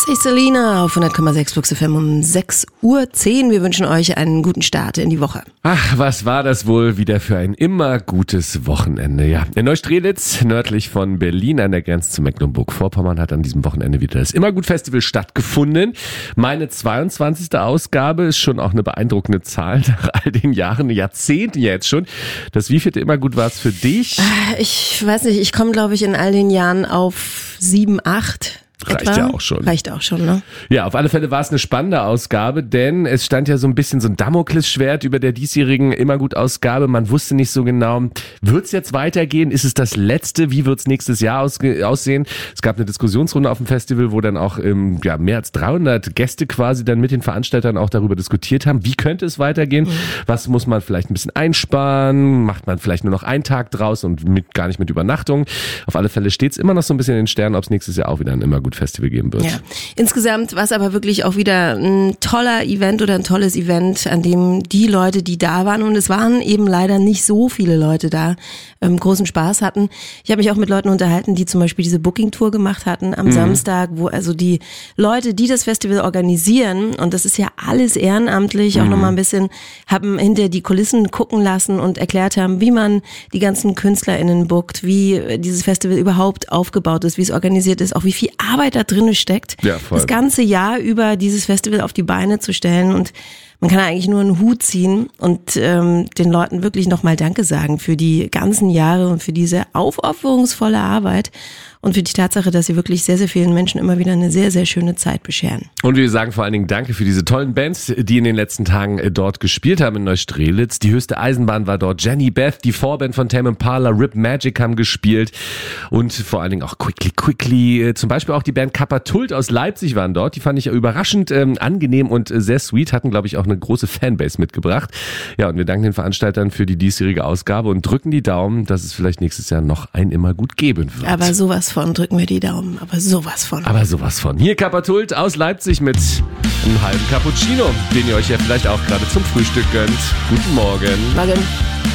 Say Selina auf 100,6 Flux FM um 6:10 Uhr. Wir wünschen euch einen guten Start in die Woche. Ach, was war das wohl wieder für ein immer gutes Wochenende. Ja, in Neustrelitz, nördlich von Berlin an der Grenze zu Mecklenburg-Vorpommern, hat an diesem Wochenende wieder das Immergut-Festival stattgefunden. Meine 22. Ausgabe ist schon auch eine beeindruckende Zahl nach all den Jahren, Jahrzehnten jetzt schon. Das wievielte Immergut war es für dich? Ich weiß nicht, ich komme glaube ich in all den Jahren auf 7, 8. Reicht ja auch schon. Reicht auch schon, ne? Ja, auf alle Fälle war es eine spannende Ausgabe, denn es stand ja so ein bisschen so ein Damoklesschwert über der diesjährigen Immergut-Ausgabe. Man wusste nicht so genau, wird es jetzt weitergehen? Ist es das Letzte? Wie wird es nächstes Jahr aussehen? Es gab eine Diskussionsrunde auf dem Festival, wo dann auch mehr als 300 Gäste quasi dann mit den Veranstaltern auch darüber diskutiert haben. Wie könnte es weitergehen? Was muss man vielleicht ein bisschen einsparen? Macht man vielleicht nur noch einen Tag draus und gar nicht mit Übernachtung? Auf alle Fälle steht es immer noch so ein bisschen in den Sternen, ob es nächstes Jahr auch wieder ein Immergut-Festival geben wird. Ja. Insgesamt war es aber wirklich auch wieder ein toller Event oder ein tolles Event, an dem die Leute, die da waren, und es waren eben leider nicht so viele Leute da, großen Spaß hatten. Ich habe mich auch mit Leuten unterhalten, die zum Beispiel diese Booking-Tour gemacht hatten am Samstag, wo also die Leute, die das Festival organisieren, und das ist ja alles ehrenamtlich, auch nochmal ein bisschen, haben hinter die Kulissen gucken lassen und erklärt haben, wie man die ganzen KünstlerInnen bookt, wie dieses Festival überhaupt aufgebaut ist, wie es organisiert ist, auch wie viel Arbeit da drin steckt, ja, voll. Das ganze Jahr über dieses Festival auf die Beine zu stellen, und man kann eigentlich nur einen Hut ziehen und den Leuten wirklich nochmal Danke sagen für die ganzen Jahre und für diese aufopferungsvolle Arbeit und für die Tatsache, dass sie wirklich sehr, sehr vielen Menschen immer wieder eine sehr, sehr schöne Zeit bescheren. Und wir sagen vor allen Dingen Danke für diese tollen Bands, die in den letzten Tagen dort gespielt haben in Neustrelitz. Die höchste Eisenbahn war dort, Jenny Beth, die Vorband von Tame Impala, Rip Magic haben gespielt und vor allen Dingen auch Quickly, zum Beispiel auch die Band Kapatult aus Leipzig waren dort. Die fand ich überraschend angenehm und sehr sweet, hatten glaube ich auch eine große Fanbase mitgebracht. Ja, und wir danken den Veranstaltern für die diesjährige Ausgabe und drücken die Daumen, dass es vielleicht nächstes Jahr noch ein Immergut geben wird. Aber sowas von drücken wir die Daumen, aber sowas von. Aber sowas von. Hier Kapatult aus Leipzig mit einem halben Cappuccino, den ihr euch ja vielleicht auch gerade zum Frühstück gönnt. Guten Morgen. Morgen.